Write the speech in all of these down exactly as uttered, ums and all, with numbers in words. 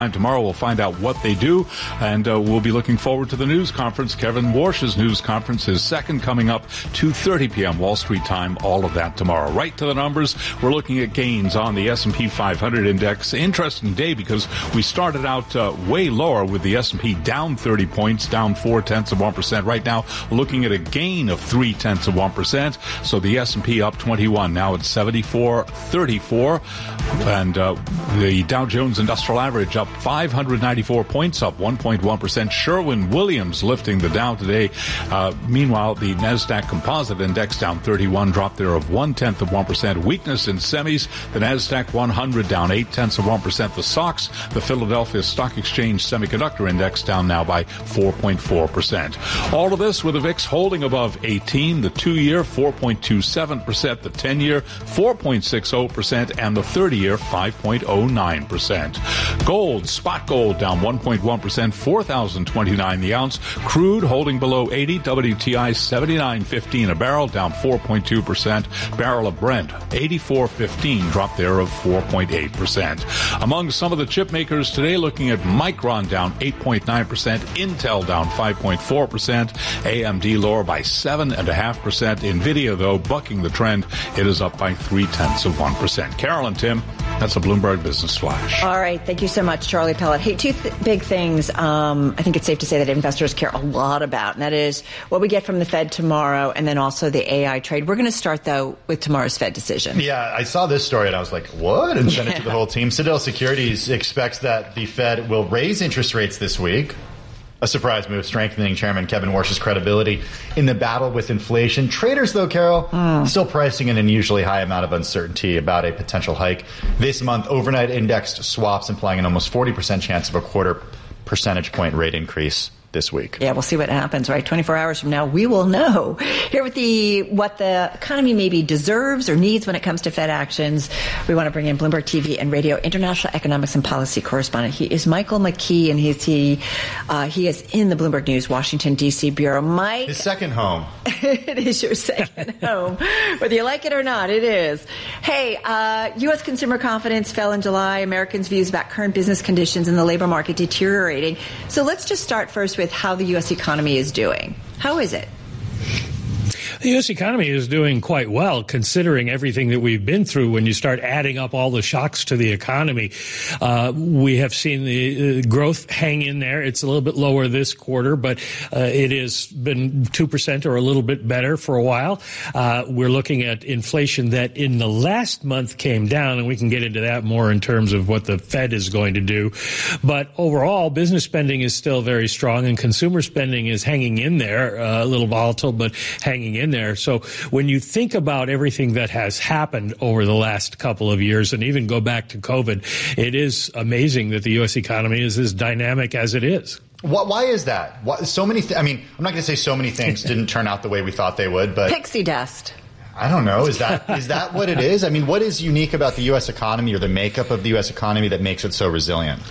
Tomorrow we'll find out what they do, and uh, we'll be looking forward to the news conference. Kevin Warsh's news conference, his second coming up, two thirty p.m. Wall Street time, all of that tomorrow. Right to the numbers, we're looking at gains on the S and P five hundred index. Interesting day because we started out uh, way lower with the S and P down thirty points, down four-tenths of one percent. Right now, we're looking at a gain of three-tenths of one percent. So the S and P up twenty-one, now it's seventy-four thirty-four. And uh, the Dow Jones Industrial Average up five hundred ninety-four points, up one point one percent. Sherwin-Williams lifting the Dow today. Uh, meanwhile, the NASDAQ Composite Index down thirty-one, drop there of one-tenth of one percent. Weakness in semis. The NASDAQ one hundred down eight-tenths of one percent. The S O X, the Philadelphia Stock Exchange Semiconductor Index, down now by four point four percent. All of this with the V I X holding above eighteen, the two-year four point two seven percent, the ten-year four point six zero percent, and the thirty-year five point zero nine percent. Gold, spot gold down one point one percent, four thousand twenty-nine the ounce. Crude holding below eighty, W T I seventy-nine fifteen a barrel, down four point two percent. Barrel of Brent eighty-four fifteen, drop there of four point eight percent. Among some of the chip makers today, looking at Micron down eight point nine percent, Intel down five point four percent, A M D lower by seven point five percent. Nvidia, though, bucking the trend, it is up by three-tenths of one percent. Carol and Tim, that's a Bloomberg Business Flash. All right. Thank you so much, Charlie Pellet. Hey, two th- big things um, I think it's safe to say that investors care a lot about, and that is what we get from the Fed tomorrow and then also the A I trade. We're going to start, though, with tomorrow's Fed decision. Yeah, I saw this story and I was like, what? And sent yeah. it to the whole team. Citadel Securities expects that the Fed will raise interest rates this week. A surprise move, strengthening Chairman Kevin Warsh's credibility in the battle with inflation. Traders, though, Carol, mm. still pricing an unusually high amount of uncertainty about a potential hike. This month, overnight indexed swaps implying an almost forty percent chance of a quarter percentage point rate increase this week. Yeah, we'll see what happens, right? twenty-four hours from now, we will know. Here with the what the economy maybe deserves or needs when it comes to Fed actions, we want to bring in Bloomberg T V and Radio international economics and policy correspondent. He is Michael McKee, and he's he uh, he is in the Bloomberg News Washington, D C bureau. Mike, his second home. It is your second home, whether you like it or not. It is. Hey, uh, U S consumer confidence fell in July. Americans' views about current business conditions and the labor market deteriorating. So let's just start first with with how the U S economy is doing. How is it? The U S economy is doing quite well, considering everything that we've been through. When you start adding up all the shocks to the economy, uh, we have seen the uh, growth hang in there. It's a little bit lower this quarter, but uh, it has been two percent or a little bit better for a while. Uh, we're looking at inflation that in the last month came down, and we can get into that more in terms of what the Fed is going to do. But overall, business spending is still very strong, and consumer spending is hanging in there, uh, a little volatile, but hanging in there. So when you think about everything that has happened over the last couple of years, and even go back to COVID, it is amazing that the U S economy is as dynamic as it is. Why is that? Why, so many th- I mean, I'm not going to say so many things didn't turn out the way we thought they would, but pixie dust. I don't know. Is that is that what it is? I mean, what is unique about the U S economy or the makeup of the U S economy that makes it so resilient?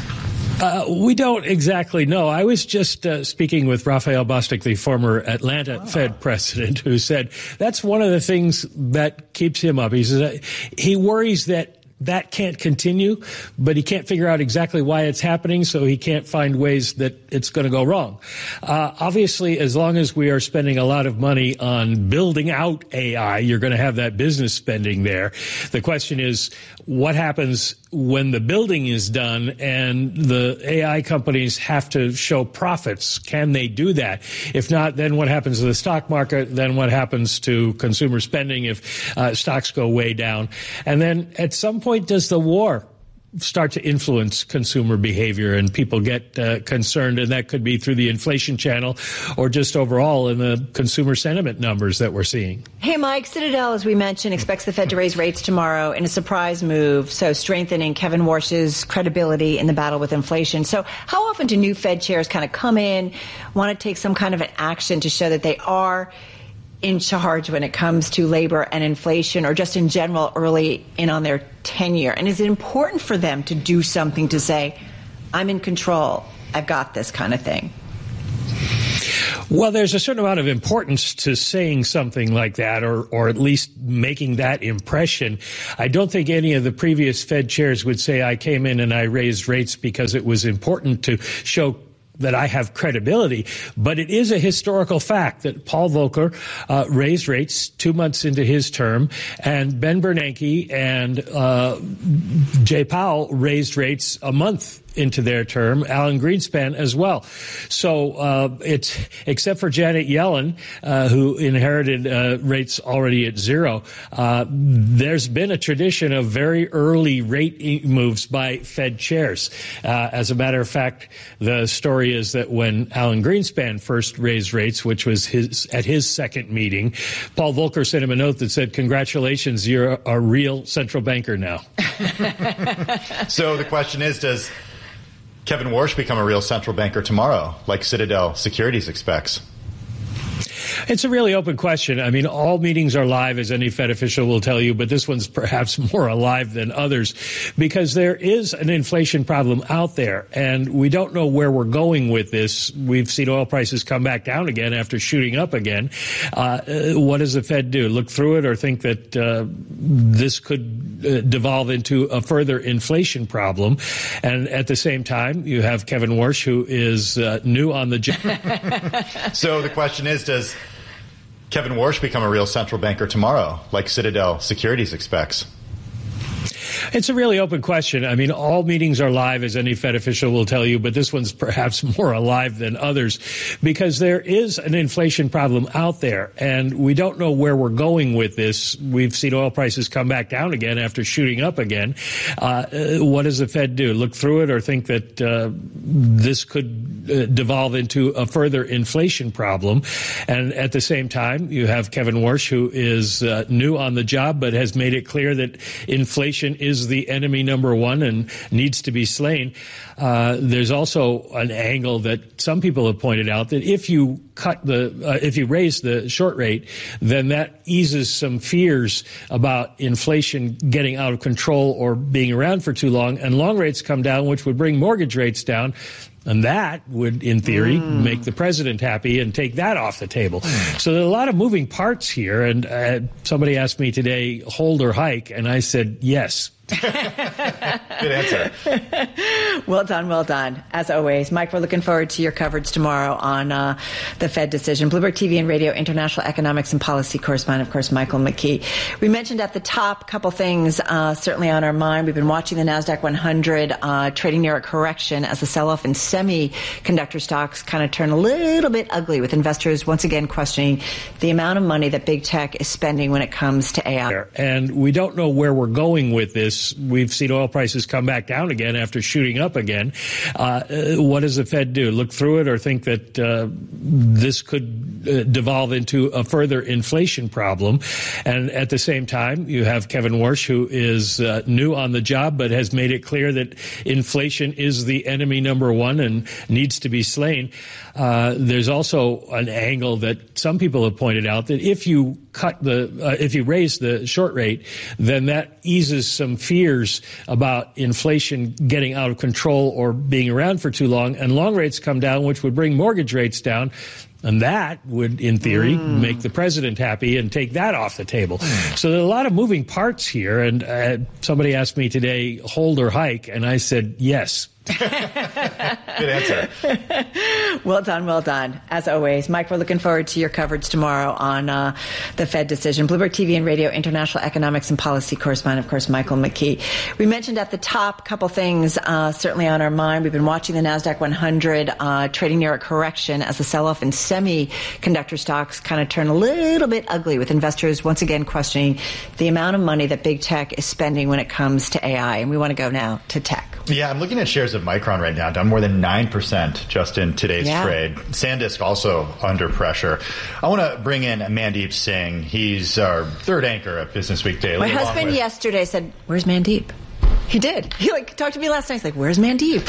Uh, we don't exactly know. I was just uh, speaking with Raphael Bostic, the former Atlanta oh. Fed president, who said that's one of the things that keeps him up. He says uh, he worries that that can't continue, but he can't figure out exactly why it's happening, so he can't find ways that it's going to go wrong. Uh, obviously, as long as we are spending a lot of money on building out A I, you're going to have that business spending there. The question is, what happens when the building is done and the A I companies have to show profits? Can they do that? If not, then what happens to the stock market? Then what happens to consumer spending if uh, stocks go way down? And then at some point, does the war start to influence consumer behavior and people get uh, concerned? And that could be through the inflation channel or just overall in the consumer sentiment numbers that we're seeing. Hey, Mike, Citadel, as we mentioned, expects the Fed to raise rates tomorrow in a surprise move, so strengthening Kevin Warsh's credibility in the battle with inflation. So how often do new Fed chairs kind of come in, want to take some kind of an action to show that they are in charge when it comes to labor and inflation, or just in general early in on their tenure? And is it important for them to do something to say, I'm in control, I've got this kind of thing? Well, there's a certain amount of importance to saying something like that, or, or at least making that impression. I don't think any of the previous Fed chairs would say, I came in and I raised rates because it was important to show that I have credibility. But it is a historical fact that Paul Volcker uh, raised rates two months into his term, and Ben Bernanke and uh, Jay Powell raised rates a month into their term, Alan Greenspan as well. So uh, it's, except for Janet Yellen, uh, who inherited uh, rates already at zero, uh, there's been a tradition of very early rate moves by Fed chairs. Uh, as a matter of fact, the story is that when Alan Greenspan first raised rates, which was his at his second meeting, Paul Volcker sent him a note that said, congratulations, you're a, a real central banker now. So the question is, does Kevin Warsh become a real central banker tomorrow, like Citadel Securities expects? It's a really open question. I mean, all meetings are live, as any Fed official will tell you, but this one's perhaps more alive than others because there is an inflation problem out there, and we don't know where we're going with this. We've seen oil prices come back down again after shooting up again. Uh, what does the Fed do? Look through it or think that uh, this could uh, devolve into a further inflation problem? And at the same time, you have Kevin Warsh, who is uh, new on the job. So the question is, does Kevin Warsh become a real central banker tomorrow, like Citadel Securities expects? It's a really open question. I mean, all meetings are live, as any Fed official will tell you, but this one's perhaps more alive than others because there is an inflation problem out there, and we don't know where we're going with this. We've seen oil prices come back down again after shooting up again. Uh, what does the Fed do? Look through it or think that uh, this could uh, devolve into a further inflation problem? And at the same time, you have Kevin Warsh, who is uh, new on the job but has made it clear that inflation is the enemy number one and needs to be slain. Uh, there's also an angle that some people have pointed out that if you cut the, uh, if you raise the short rate, then that eases some fears about inflation getting out of control or being around for too long, and long rates come down, which would bring mortgage rates down. And that would, in theory, mm. make the president happy and take that off the table. Mm. So there are a lot of moving parts here. And uh, somebody asked me today, hold or hike? And I said, yes. Good answer. Well done, well done. As always, Mike, we're looking forward to your coverage tomorrow on uh, the Fed decision. Bloomberg T V and Radio International Economics and Policy Correspondent, of course, Michael McKee. We mentioned at the top a couple things uh, certainly on our mind. We've been watching the NASDAQ one hundred uh, trading near a correction as the sell-off in semiconductor stocks kind of turn a little bit ugly, with investors once again questioning the amount of money that big tech is spending when it comes to A I. And we don't know where we're going with this. We've seen oil prices come back down again after shooting up again. Uh, what does the Fed do? Look through it or think that uh, this could uh, devolve into a further inflation problem? And at the same time, you have Kevin Warsh, who is uh, new on the job but has made it clear that inflation is the enemy number one and needs to be slain. Uh, there's also an angle that some people have pointed out that if you cut the, uh, if you raise the short rate, then that eases some fears about inflation getting out of control or being around for too long, and long rates come down, which would bring mortgage rates down. And that would, in theory, mm. make the president happy and take that off the table. Mm. So there are a lot of moving parts here. And uh, somebody asked me today, hold or hike? And I said, yes. Good answer. Well done, well done. As always, Mike, we're looking forward to your coverage tomorrow on uh, the Fed decision. Bloomberg T V and Radio International Economics and Policy Correspondent, of course, Michael McKee. We mentioned at the top a couple things uh, certainly on our mind. We've been watching the NASDAQ one hundred uh, trading near a correction as the sell-off in semiconductor stocks kind of turn a little bit ugly, with investors once again questioning the amount of money that big tech is spending when it comes to A I. And we want to go now to tech. Yeah, I'm looking at shares of Micron right now, down more than nine percent just in today's yeah. trade. SanDisk also under pressure. I want to bring in Mandeep Singh. He's our third anchor at Business Week Daily. My husband with... yesterday said, where's Mandeep? He did. He like talked to me last night. He's like, "Where's Mandeep?"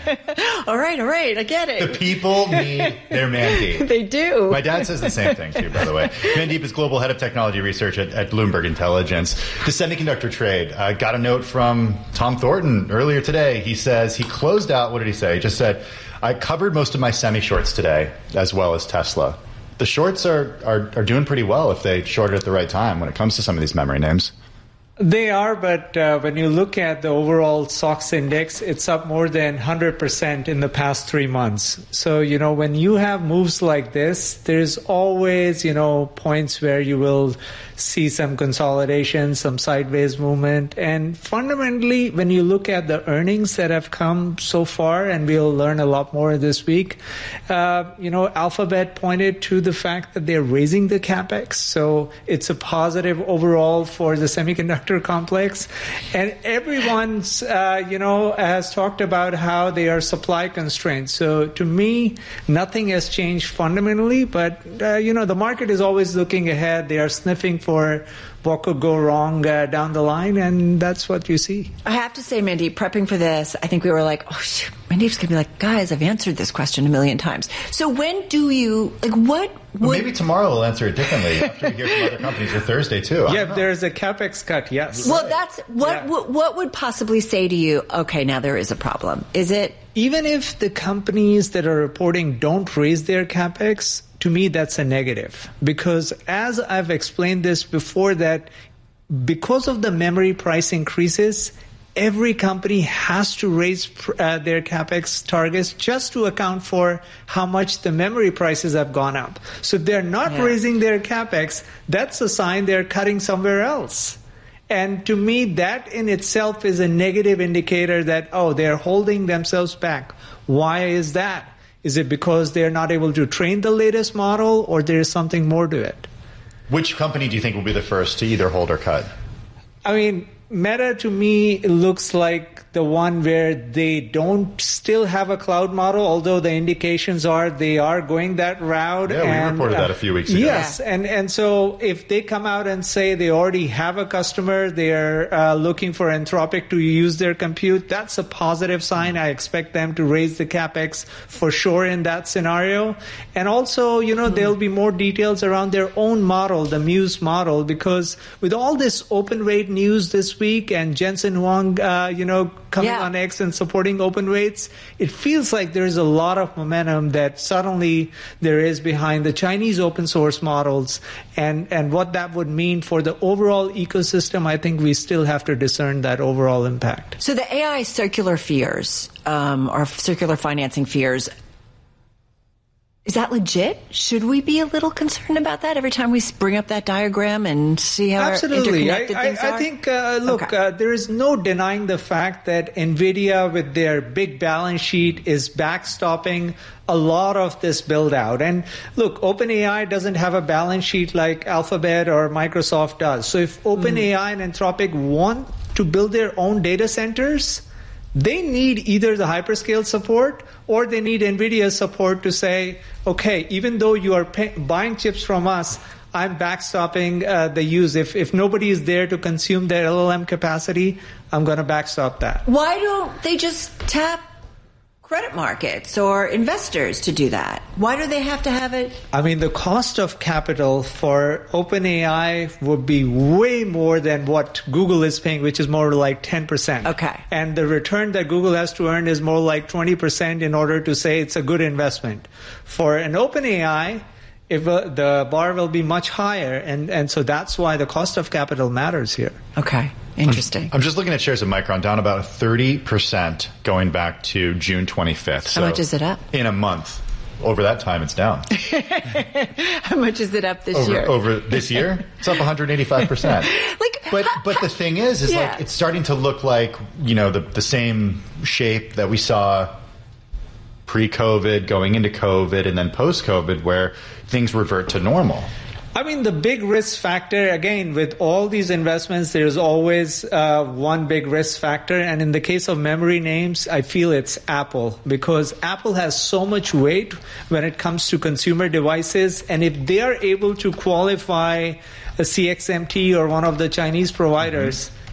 all right, all right, I get it. The people need their Mandeep. They do. My dad says the same thing too, by the way. Mandeep is global head of technology research at, at Bloomberg Intelligence. The semiconductor trade. I uh, got a note from Tom Thornton earlier today. He says he closed out. What did he say? He just said, "I covered most of my semi shorts today, as well as Tesla." The shorts are, are are doing pretty well if they short it at the right time when it comes to some of these memory names. They are, but uh, when you look at the overall S O X index, it's up more than one hundred percent in the past three months. So, you know, when you have moves like this, there's always, you know, points where you will see some consolidation, some sideways movement. And fundamentally, when you look at the earnings that have come so far, and we'll learn a lot more this week, uh, you know, Alphabet pointed to the fact that they're raising the CapEx. So it's a positive overall for the semiconductor complex. And everyone's, uh, you know, has talked about how they are supply constrained. So to me, nothing has changed fundamentally, but, uh, you know, the market is always looking ahead. They are sniffing for for what could go wrong uh, down the line, and that's what you see. I have to say, Mandeep, prepping for this, I think we were like, oh, shoot, Mandeep's going to be like, guys, I've answered this question a million times. So when do you, like, what would... Well, maybe tomorrow we'll answer it differently after we hear from other companies, or Thursday, too. Yeah, if there's a CapEx cut, yes. Well, that's, what, yeah. what, what would possibly say to you, okay, now there is a problem? Is it... Even if the companies that are reporting don't raise their CapEx, to me, that's a negative. Because as I've explained this before, that because of the memory price increases, every company has to raise uh, their CapEx targets just to account for how much the memory prices have gone up. So if they're not yeah. raising their CapEx, that's a sign they're cutting somewhere else. And to me, that in itself is a negative indicator that, oh, they're holding themselves back. Why is that? Is it because they're not able to train the latest model, or there is something more to it? Which company do you think will be the first to either hold or cut? I mean, Meta to me looks like the one where they don't still have a cloud model, although the indications are they are going that route. Yeah, and, we reported uh, that a few weeks ago. Yes, yeah. and, and so if they come out and say they already have a customer, they're uh, looking for Anthropic to use their compute, that's a positive sign. I expect them to raise the CapEx for sure in that scenario. And also, you know, mm-hmm. there'll be more details around their own model, the Muse model, because with all this open rate news this week and Jensen Huang, uh, you know, coming yeah. on X and supporting open rates, it feels like there's a lot of momentum that suddenly there is behind the Chinese open source models, and, and what that would mean for the overall ecosystem. I think we still have to discern that overall impact. So the A I circular fears, um, or circular financing fears, is that legit? Should we be a little concerned about that every time we bring up that diagram and see how Absolutely. interconnected I, things I, are? I think, uh, look, okay. uh, there is no denying the fact that NVIDIA, with their big balance sheet, is backstopping a lot of this build out. And look, OpenAI doesn't have a balance sheet like Alphabet or Microsoft does. So if OpenAI mm. and Anthropic want to build their own data centers, they need either the hyperscale support or they need NVIDIA's support to say, okay, even though you are pay- buying chips from us, I'm backstopping uh, the use. If if nobody is there to consume their L L M capacity, I'm going to backstop that. Why don't they just tap credit markets or investors to do that? Why do they have to have it? I mean, the cost of capital for OpenAI would be way more than what Google is paying, which is more like ten percent. Okay. And the return that Google has to earn is more like twenty percent in order to say it's a good investment. For an OpenAI, if uh, the bar will be much higher, and, and so that's why the cost of capital matters here. Okay. Interesting. I'm just looking at shares of Micron, down about thirty percent going back to June twenty-fifth. How so much is it up? In a month. Over that time, it's down. How much is it up this over, year? Over this year, it's up one hundred eighty-five percent. like, but but the thing is, is yeah. like it's starting to look like, you know, the the same shape that we saw pre-COVID, going into COVID, and then post-COVID, where things revert to normal. I mean, the big risk factor, again, with all these investments, there's always uh, one big risk factor. And in the case of memory names, I feel it's Apple, because Apple has so much weight when it comes to consumer devices. And if they are able to qualify a C X M T or one of the Chinese providers, mm-hmm.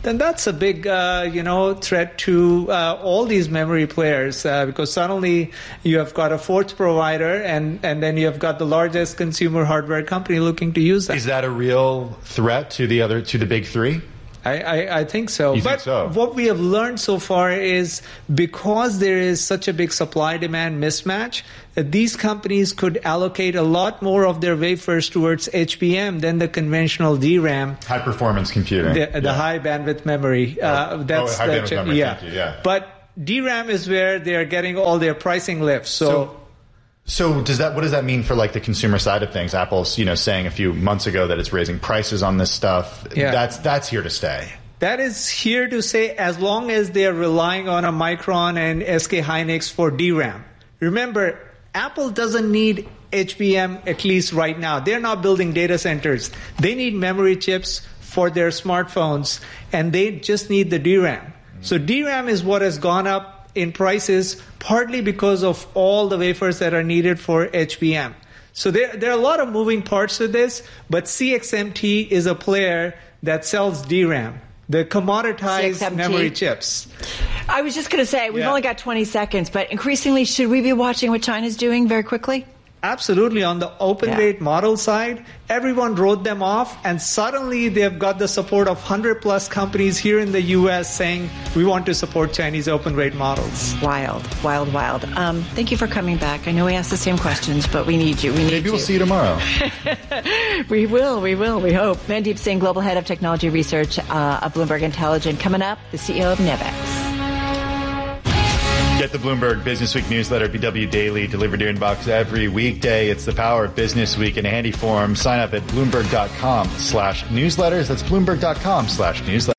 then that's a big, uh, you know, threat to uh, all these memory players uh, because suddenly you have got a fourth provider and, and then you have got the largest consumer hardware company looking to use that. Is that a real threat to the other to the big three? I, I, I think so. You but think so? What we have learned so far is because there is such a big supply-demand mismatch, that these companies could allocate a lot more of their wafers towards H B M than the conventional D RAM. High-performance computing. The, the yeah. high-bandwidth memory. Oh, uh, that's oh, high-bandwidth the, memory, yeah. thank you, yeah. But D RAM is where they are getting all their pricing lifts. So, so So does that? What does that mean for like the consumer side of things? Apple's, you know, saying a few months ago that it's raising prices on this stuff. Yeah. That's that's here to stay. That is here to say as long as they are relying on a Micron and S K Hynix for D RAM. Remember, Apple doesn't need H B M at least right now. They're not building data centers. They need memory chips for their smartphones, and they just need the D RAM. Mm-hmm. So D RAM is what has gone up in prices, partly because of all the wafers that are needed for H B M. So there, there are a lot of moving parts to this, but C X M T is a player that sells D RAM. The commoditized C X M T. memory chips. I was just going to say, we've Yeah. only got twenty seconds, but increasingly, should we be watching what China's doing very quickly? Absolutely. On the open Yeah. weight model side, everyone wrote them off, and suddenly they've got the support of one hundred plus companies here in the U S saying, we want to support Chinese open weight models. Wild, wild, wild. Um, thank you for coming back. I know we asked the same questions, but we need you. We need Maybe you. we'll see you tomorrow. We will, we will, we hope. Mandeep Singh, Global Head of Technology Research uh, of Bloomberg Intelligence. Coming up, the C E O of Nevex. Get the Bloomberg Business Week newsletter, B W Daily, delivered to your inbox every weekday. It's the power of Business Week in a handy form. Sign up at Bloomberg.com slash newsletters. That's Bloomberg.com slash newsletters.